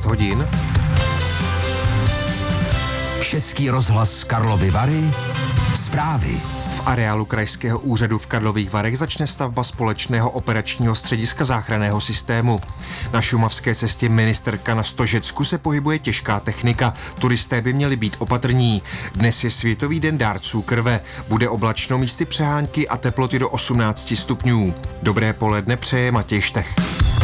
12 hodin. Český rozhlas Karlovy Vary. Zprávy. V areálu Krajského úřadu v Karlových Varech začne stavba společného operačního střediska záchranného systému. Na šumavské cestě Ministerka na Stožecku se pohybuje těžká technika. Turisté by měli být opatrní. Dnes je Světový den dárců krve. Bude oblačno, místy přehánky a teploty do 18 stupňů. Dobré poledne přeje Matěj Štech.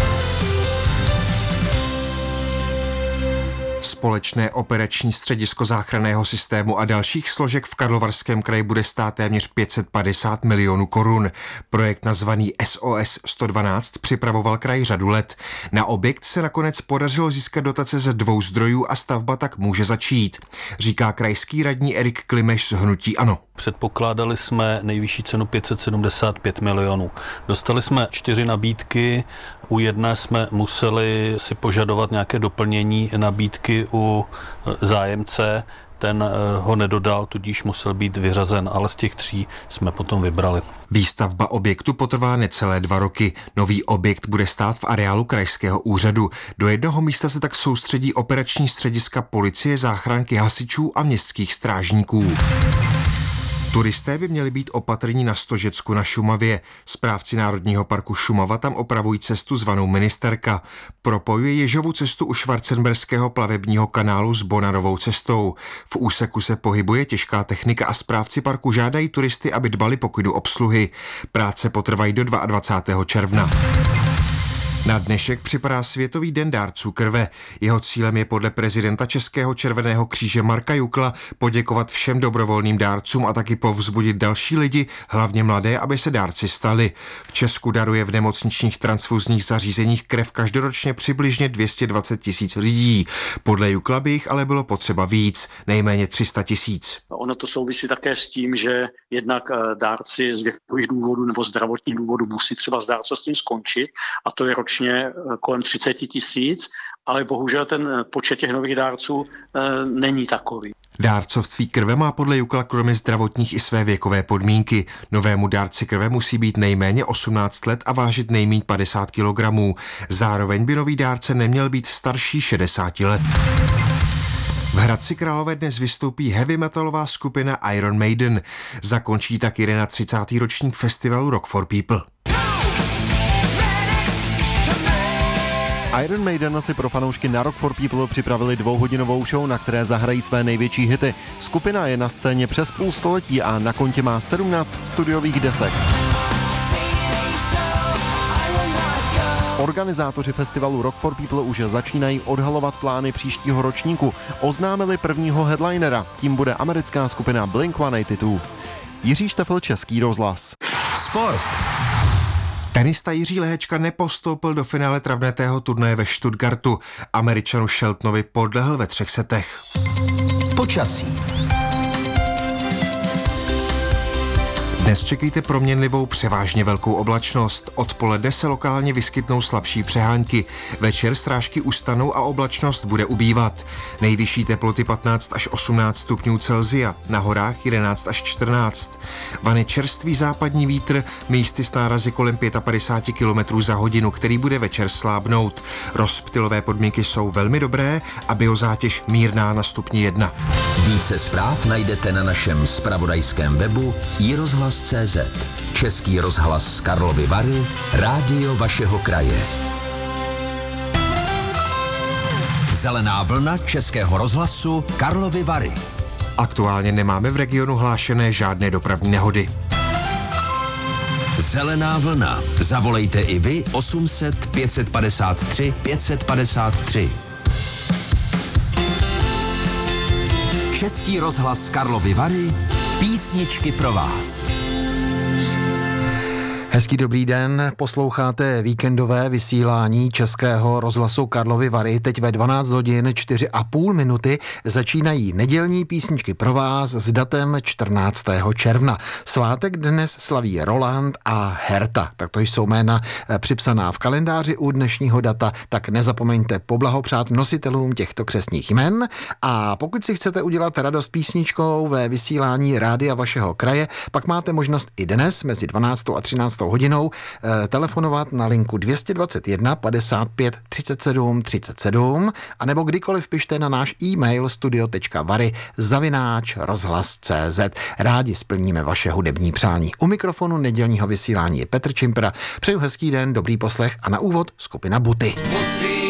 Společné operační středisko záchranného systému a dalších složek v Karlovarském kraji bude stát téměř 550 milionů korun. Projekt nazvaný SOS 112 připravoval kraj řadu let. Na objekt se nakonec podařilo získat dotace ze 2 zdrojů a stavba tak může začít, říká krajský radní Erik Klimeš z hnutí ANO. Předpokládali jsme nejvyšší cenu 575 milionů. Dostali jsme 4 nabídky, u jedné jsme museli si požadovat nějaké doplnění nabídky u zájemce, ten ho nedodal, tudíž musel být vyřazen, ale z těch 3 jsme potom vybrali. Výstavba objektu potrvá necelé 2 roky. Nový objekt bude stát v areálu Krajského úřadu. Do jednoho místa se tak soustředí operační střediska policie, záchranky, hasičů a městských strážníků. Turisté by měli být opatrní na Stožecku na Šumavě. Správci Národního parku Šumava tam opravují cestu zvanou Ministerka. Propojuje Ježovu cestu u Schwarzenberského plavebního kanálu s Bonarovou cestou. V úseku se pohybuje těžká technika a správci parku žádají turisty, aby dbali pokydu obsluhy. Práce potrvají do 22. června. Na dnešek připadá Světový den dárců krve. Jeho cílem je podle prezidenta Českého červeného kříže Marka Jukla poděkovat všem dobrovolným dárcům a taky povzbudit další lidi, hlavně mladé, aby se dárci stali. V Česku daruje v nemocničních transfuzních zařízeních krev každoročně přibližně 220 000 lidí. Podle Jukla by jich ale bylo potřeba víc, nejméně 300 000. Ono to souvisí také s tím, že jednak dárci z věkových důvodů nebo zdravotních důvodů musí třeba s dárcovstvím skončit, a to je ročně kolem 30 000, ale bohužel ten počet těch nových dárců není takový. Dárcovství krve má podle Jukla kromě zdravotních i své věkové podmínky. Novému dárci krve musí být nejméně 18 let a vážit nejméně 50 kg. Zároveň by nový dárce neměl být starší 60 let. V Hradci Králové dnes vystoupí heavy metalová skupina Iron Maiden. Zakončí tak 31. ročník festivalu Rock for People. Iron Maiden si pro fanoušky na Rock for People připravili 2hodinovou show, na které zahrají své největší hity. Skupina je na scéně přes půl století a na kontě má 17 studiových desek. Organizátoři festivalu Rock for People už začínají odhalovat plány příštího ročníku. Oznámili prvního headlinera, tím bude americká skupina Blink-182. Jiří Štefel, Český rozhlas. Sport. Tenista Jiří Lehečka nepostoupil do finále travnatého turnaje ve Stuttgartu. Američanu Sheltonovi podlehl ve 3 setech. Počasí. Dnes čekejte proměnlivou převážně velkou oblačnost. Odpoledne se lokálně vyskytnou slabší přehánky. Večer srážky ustanou a oblačnost bude ubývat. Nejvyšší teploty 15 až 18 stupňů Celsia, na horách 11 až 14. Vane čerstvý západní vítr, místy s nárazy kolem 55 km za hodinu, který bude večer slábnout. Rozptylové podmínky jsou velmi dobré a biozátěž mírná na stupni 1. Více zpráv najdete na našem zpravodajském webu iRozhlas.cz. Český rozhlas z Karlovy Vary, rádio vašeho kraje. Zelená vlna Českého rozhlasu Karlovy Vary. Aktuálně nemáme v regionu hlášené žádné dopravní nehody. Zelená vlna. Zavolejte i vy 800 553 553. Český rozhlas Karlovy Vary, písničky pro vás. Hezký dobrý den, posloucháte víkendové vysílání Českého rozhlasu Karlovy Vary. Teď ve 12 hodin 4,5 minuty začínají nedělní písničky pro vás s datem 14. června. Svátek dnes slaví Roland a Herta. Tak to jsou jména připsaná v kalendáři u dnešního data, tak nezapomeňte poblahopřát nositelům těchto křestních jmen. A pokud si chcete udělat radost písničkou ve vysílání rádia vašeho kraje, pak máte možnost i dnes mezi 12. a 13. hodinou telefonovat na linku 221 55 37 37 anebo kdykoliv pište na náš e-mail studio.vary@rozhlas.cz. Rádi splníme vaše hudební přání. U mikrofonu nedělního vysílání je Petr Čimpra. Přeju hezký den, dobrý poslech a na úvod skupina Buty.